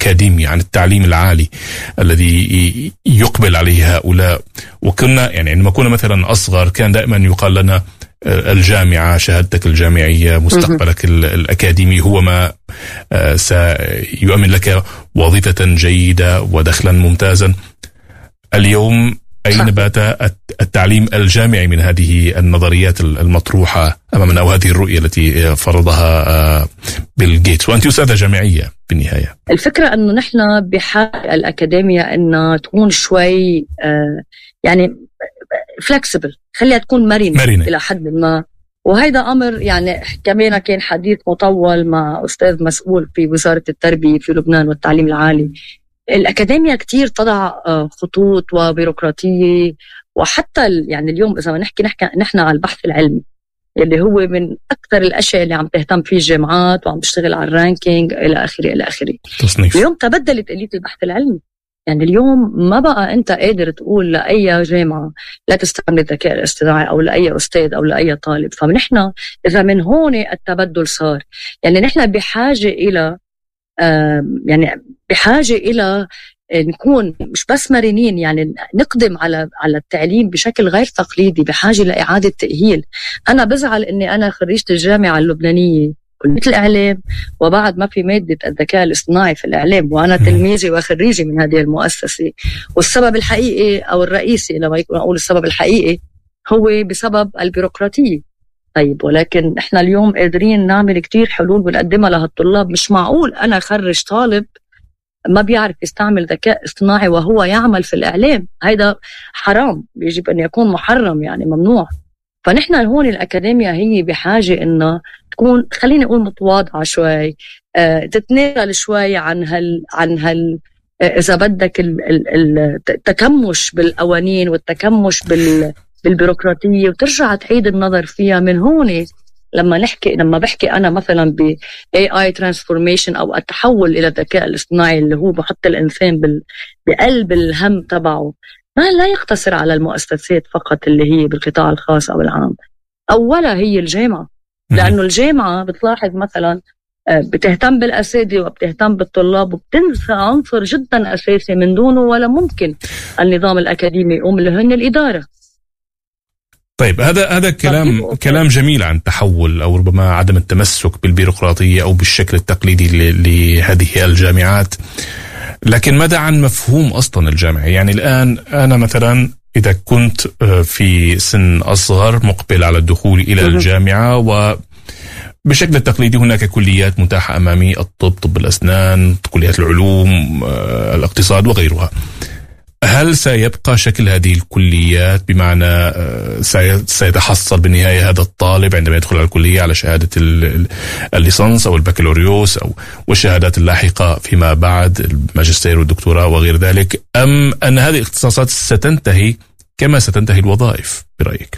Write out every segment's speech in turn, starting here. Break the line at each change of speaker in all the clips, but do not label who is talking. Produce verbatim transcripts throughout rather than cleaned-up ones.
الأكاديمي، عن التعليم العالي الذي يقبل عليه هؤلاء. وكنا يعني عندما كنا مثلا أصغر كان دائما يقال لنا الجامعة، شهادتك الجامعية، مستقبلك الأكاديمي هو ما سيؤمن لك وظيفة جيدة ودخلا ممتازا. اليوم أين بات التعليم الجامعي من هذه النظريات المطروحة أمامنا، أو هذه الرؤية التي فرضها بيل جيتس، وأنت أستاذة جامعية بالنهاية؟
الفكرة أنه نحن بحاجة الأكاديمية أنها تكون شوي يعني فلكسبل، خليها تكون مرنة, مرنة إلى حد ما. وهذا أمر يعني كمان كان حديث مطول مع أستاذ مسؤول في وزارة التربية في لبنان والتعليم العالي. الأكاديمية كتير تضع خطوط وبيروقراطية، وحتى يعني اليوم إذا ما نحكي نحكي نحن على البحث العلمي اللي هو من أكثر الأشياء اللي عم تهتم فيه الجامعات وعم تشتغل على الرانكينج إلى آخره إلى آخره.
تصنيف.
اليوم تبدلت آلية البحث العلمي، يعني اليوم ما بقى أنت قادر تقول لأي جامعة لا تستعمل الذكاء الاصطناعي أو لأي أستاذ أو لأي طالب. فنحن إذا من هون التبدل صار، يعني نحن بحاجة إلى آه يعني بحاجة إلى نكون مش بس مرنين، يعني نقدم على على التعليم بشكل غير تقليدي، بحاجة لإعادة تأهيل. أنا بزعل إني أنا خريجة الجامعة اللبنانية كلية الإعلام وبعد ما في مادة الذكاء الاصطناعي في الإعلام، وأنا تلميذي وخريجي من هذه المؤسسة. والسبب الحقيقي أو الرئيسي لما يكون أقول السبب الحقيقي هو بسبب البيروقراطية. طيب ولكن إحنا اليوم قادرين نعمل كتير حلول بنقدمها لهالطلاب. مش معقول أنا خرج طالب ما بيعرف يستعمل ذكاء اصطناعي وهو يعمل في الإعلام. هذا حرام، يجب أن يكون محرم، يعني ممنوع. فنحن هون الأكاديمية هي بحاجة إنه تكون خليني أقول متواضعة شوي، أه تتنازل شوي عن هال عن هال إذا بدك التكمش بالقوانين والتكمش بال بالبيروقراطية، وترجع تعيد النظر فيها من هون. لما نحكي لما بحكي أنا مثلا ب إيه آي transformation أو التحول إلى الذكاء الاصطناعي اللي هو بحط الإنسان بال... بقلب الهم تبعه، ما لا يقتصر على المؤسسات فقط اللي هي بالقطاع الخاص أو العام، أو ولا هي الجامعة. لأنه الجامعة بتلاحظ مثلا بتهتم بالأساتذة وبتهتم بالطلاب وبتنسى عنصر جدا أساسي من دونه ولا ممكن النظام الأكاديمي يقوم، اللي هن الإدارة.
طيب هذا هذا كلام كلام جميل عن تحول أو ربما عدم التمسك بالبيروقراطية أو بالشكل التقليدي لهذه الجامعات. لكن ماذا عن مفهوم أصلا الجامعة؟ يعني الآن أنا مثلا إذا كنت في سن أصغر مقبل على الدخول إلى الجامعة، وبشكل التقليدي هناك كليات متاحة أمامي، الطب، طب الأسنان، كليات العلوم، الاقتصاد وغيرها. هل سيبقى شكل هذه الكليات، بمعنى سيتحصل بالنهاية هذا الطالب عندما يدخل على الكلية على شهادة الليسانس أو البكالوريوس أو والشهادات اللاحقة فيما بعد، الماجستير والدكتوراه وغير ذلك، أم أن هذه الاختصاصات ستنتهي كما ستنتهي الوظائف برأيك؟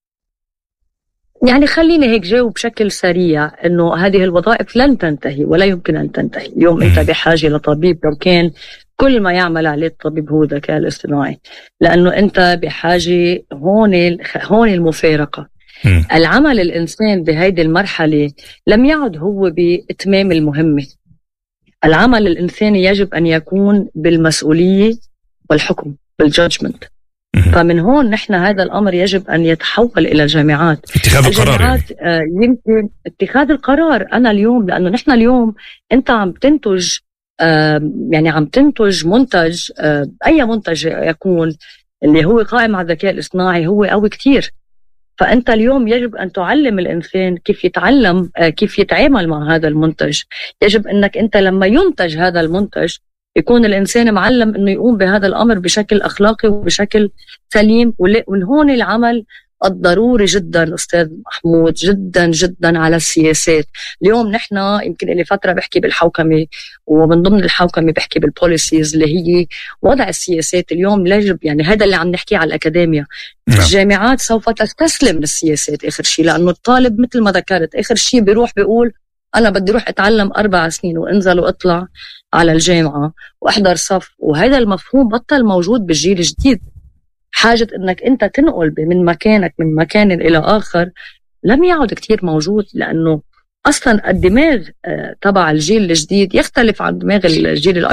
يعني خليني هيك جاوب بشكل سريع إنه هذه الوظائف لن تنتهي ولا يمكن أن تنتهي. اليوم أنت بحاجة لطبيب، لو كان كل ما يعمل عليه الطبيب هو الذكاء الاصطناعي، لأنه أنت بحاجة هون هون المفارقة. م. العمل الإنسان بهيدي المرحلة لم يعد هو بإتمام المهمة. العمل الإنساني يجب أن يكون بالمسؤولية والحكم، بالجادجمنت. فمن هون نحن هذا الأمر يجب أن يتحول إلى جامعات.
اتخاذ القرار يعني.
آه يمكن اتخاذ القرار. أنا اليوم لأنه نحن اليوم أنت عم تنتج آه يعني عم تنتج منتج، آه أي منتج يكون اللي هو قائم على الذكاء الاصطناعي هو قوي كتير. فأنت اليوم يجب أن تعلم الإنسان كيف يتعلم، آه كيف يتعامل مع هذا المنتج. يجب أنك أنت لما ينتج هذا المنتج يكون الإنسان معلم أنه يقوم بهذا الأمر بشكل أخلاقي وبشكل سليم. وهون العمل الضروري جدا أستاذ محمود، جدا جدا على السياسات. اليوم نحن يمكن اللي فترة بحكي بالحوكمة، ومن ضمن الحوكمة بحكي بالبوليسيز اللي هي وضع السياسات. اليوم يجب يعني هذا اللي عم نحكيه على الأكاديمية. الجامعات سوف تستسلم للسياسات آخر شيء، لأنه الطالب مثل ما ذكرت آخر شيء بيروح بيقول أنا بدي روح أتعلم أربع سنين وانزل وأطلع على الجامعة وأحضر صف. وهذا المفهوم بطل موجود بالجيل الجديد. حاجة أنك أنت تنقل من مكانك من مكان إلى آخر لم يعد كتير موجود، لأنه أصلا الدماغ تبع الجيل الجديد يختلف عن دماغ الجيل الأكبر.